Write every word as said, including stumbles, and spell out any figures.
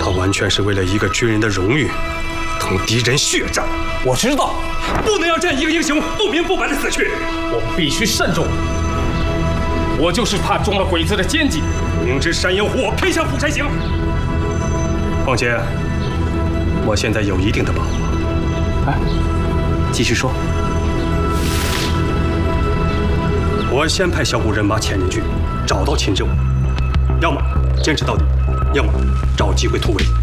他完全是为了一个军人的荣誉，同敌人血战。 我知道， 不能让这样一个英雄不明不白的死去。 我们必须慎重。我就是怕中了鬼子的奸计， 明知山有虎，偏向虎山行。况且，我现在有一定的把握。 哎，继续说。 我先派小股人马潜进去，找到秦正武，要么坚持到底，要么找机会突围。